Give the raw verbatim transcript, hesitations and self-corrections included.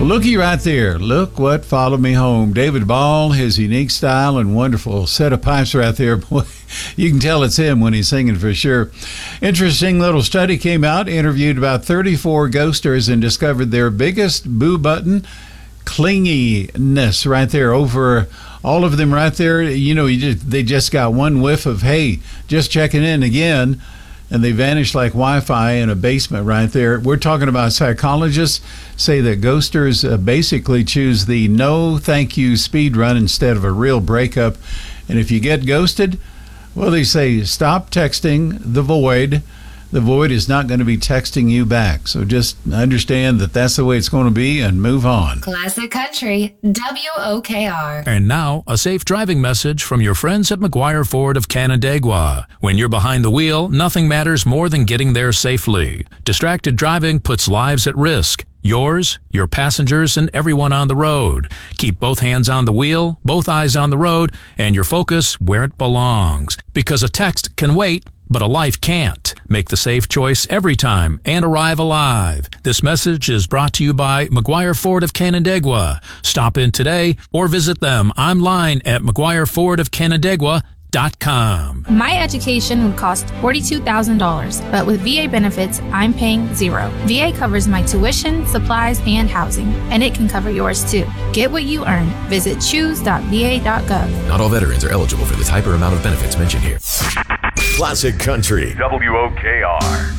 Looky right there. Look what followed me home. David Ball, his unique style and wonderful set of pipes right there. Boy, you can tell it's him when he's singing for sure. Interesting little study came out, interviewed about thirty-four ghosters and discovered their biggest boo button, clinginess right there over all of them right there. You know, you just, they just got one whiff of, hey, just checking in again, and they vanish like Wi-Fi in a basement right there. We're talking about psychologists say that ghosters uh, basically choose the no thank you speed run instead of a real breakup. And if you get ghosted, well, they say stop texting the void. The void is not going to be texting you back. So just understand that that's the way it's going to be and move on. Classic Country, W O K R. And now, a safe driving message from your friends at McGuire Ford of Canandaigua. When you're behind the wheel, nothing matters more than getting there safely. Distracted driving puts lives at risk. Yours, your passengers, and everyone on the road. Keep both hands on the wheel, both eyes on the road, and your focus where it belongs. Because a text can wait, but a life can't. Make the safe choice every time and arrive alive. This message is brought to you by McGuire Ford of Canandaigua. Stop in today or visit them online at mcguire ford of canandaigua dot com. My education would cost forty-two thousand dollars, but with V A benefits, I'm paying zero. V A covers my tuition, supplies, and housing, and it can cover yours too. Get what you earn. Visit choose dot v a dot gov. Not all veterans are eligible for the type or amount of benefits mentioned here. Classic Country, W O K R.